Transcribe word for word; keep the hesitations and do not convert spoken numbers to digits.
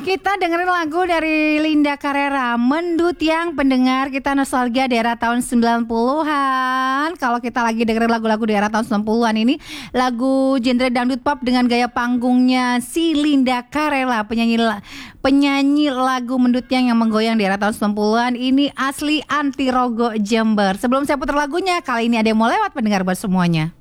Kita dengerin lagu dari Linda Carrera, Mendut, yang pendengar kita nostalgia daerah tahun sembilan puluhan. Kalau kita lagi dengerin lagu-lagu daerah tahun sembilan puluhan ini, lagu genre dangdut pop dengan gaya panggungnya si Linda Carrera, penyanyi penyanyi lagu Mendut yang yang menggoyang daerah tahun sembilan puluhan ini asli Anti Rogo Jember. Sebelum saya putar lagunya, kali ini ada yang mau lewat pendengar buat semuanya.